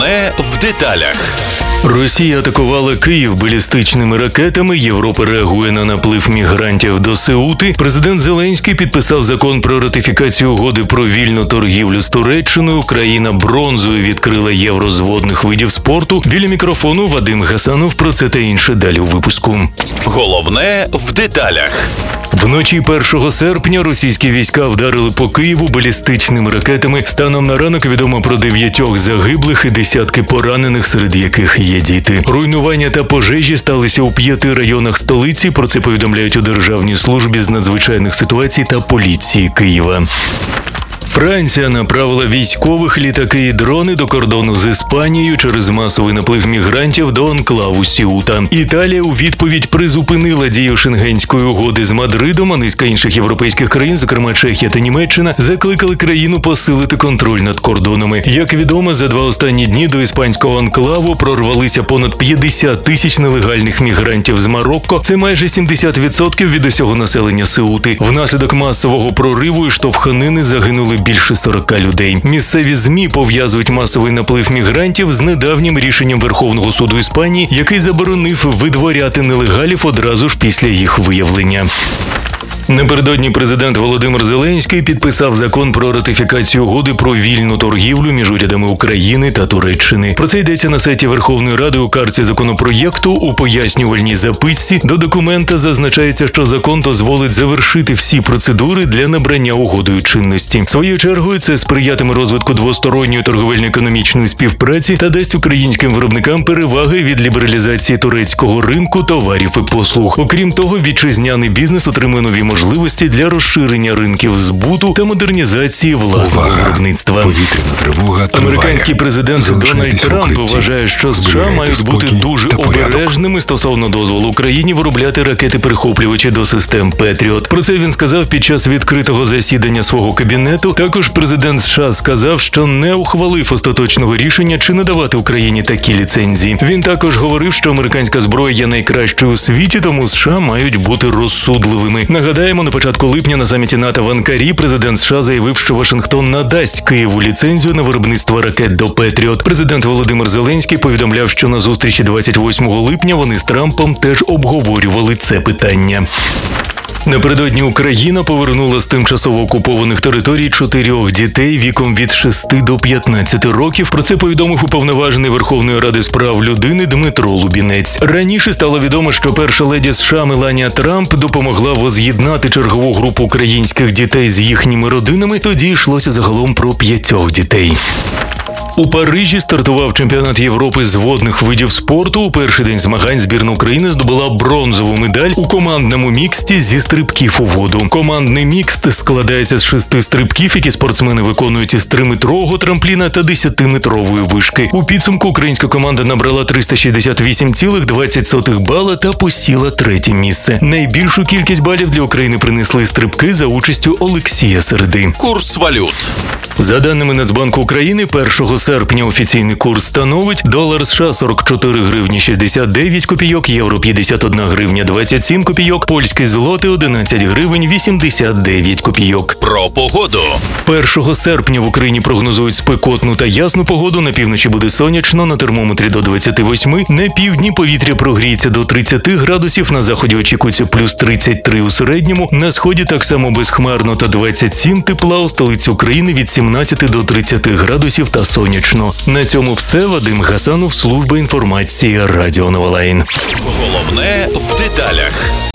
В деталях. Росія атакувала Київ балістичними ракетами, Європа реагує на наплив мігрантів до Сеути. Президент Зеленський підписав закон про ратифікацію угоди про вільну торгівлю з Туреччиною. Країна бронзою відкрила євро з водних видів спорту. Біля мікрофону Вадим Гасанов. Про це та інше далі у випуску. Головне в деталях. Вночі 1 серпня російські війська вдарили по Києву балістичними ракетами. Станом на ранок відомо про 9 загиблих і десятки поранених, серед яких є діти. Руйнування та пожежі сталися у 5 районах столиці. Про це повідомляють у Державній службі з надзвичайних ситуацій та поліції Києва. Франція направила військових, літаки і дрони до кордону з Іспанією через масовий наплив мігрантів до анклаву Сеута. Італія у відповідь призупинила дію Шенгенської угоди з Мадридом, а низка інших європейських країн, зокрема Чехія та Німеччина, закликали країну посилити контроль над кордонами. Як відомо, за 2 останні дні до іспанського анклаву прорвалися понад 50 тисяч нелегальних мігрантів з Марокко. Це майже 70% від усього населення Сеути. Внаслідок масового прориву і штовханини загинули більше 40 людей. Місцеві ЗМІ пов'язують масовий наплив мігрантів з недавнім рішенням Верховного суду Іспанії, який заборонив видворяти нелегалів одразу ж після їх виявлення. Напередодні президент Володимир Зеленський підписав закон про ратифікацію угоди про вільну торгівлю між урядами України та Туреччини. Про це йдеться на сайті Верховної Ради у карті законопроєкту. У пояснювальній записці до документа зазначається, що закон дозволить завершити всі процедури для набрання угодою чинності. Своєю чергою це сприятиме розвитку двосторонньої торговельно-економічної співпраці та дасть українським виробникам переваги від лібералізації турецького ринку товарів і послуг. Окрім того, вітчизняний бізнес отримує нові можливості для розширення ринків збуту та модернізації власного виробництва. Американський президент Дональд Трамп вважає, що США мають бути дуже обережними стосовно дозволу Україні виробляти ракети-перехоплювачі до систем Петріот. Про це він сказав під час відкритого засідання свого кабінету. Також президент США сказав, що не ухвалив остаточного рішення, чи надавати Україні такі ліцензії. Він також говорив, що американська зброя є найкращою у світі, тому США мають бути розсудливими. Нагадаємо, на початку липня на саміті НАТО в Анкарі президент США заявив, що Вашингтон надасть Києву ліцензію на виробництво ракет до Петріот. Президент Володимир Зеленський повідомляв, що на зустрічі 28 липня вони з Трампом теж обговорювали це питання. Напередодні Україна повернула з тимчасово окупованих територій 4 дітей віком від 6 до 15 років. Про це повідомив уповноважений Верховної Ради з прав людини Дмитро Лубінець. Раніше стало відомо, що перша леді США Меланія Трамп допомогла воз'єднати чергову групу українських дітей з їхніми родинами. Тоді йшлося загалом про 5 дітей. У Парижі стартував чемпіонат Європи з водних видів спорту. У перший день змагань збірна України здобула бронзову медаль у командному міксті зі стрибків у воду. Командний мікст складається з 6 стрибків, які спортсмени виконують із 3-метрового трампліна та 10-метрової вишки. У підсумку українська команда набрала 368,20 бала та посіла 3-те місце. Найбільшу кількість балів для України принесли стрибки за участю Олексія Середи. Курс валют. За даними Нацбанку України, 1 серпня офіційний курс становить долар США 44 гривні 69 копійок, євро 51 гривня 27 копійок, польський злоти 11 гривень 89 копійок. Про погоду. 1 серпня в Україні прогнозують спекотну та ясну погоду. На півночі буде сонячно, на термометрі до 28, на півдні повітря прогріється до 30 градусів, на заході очікується плюс 33 у середньому, на сході так само безхмарно та 27 тепла, у столиці України від 17 до 30 градусів та сонячно. На цьому все. Вадим Гасанов, служба інформації Радіо Новолайн. Головне в деталях.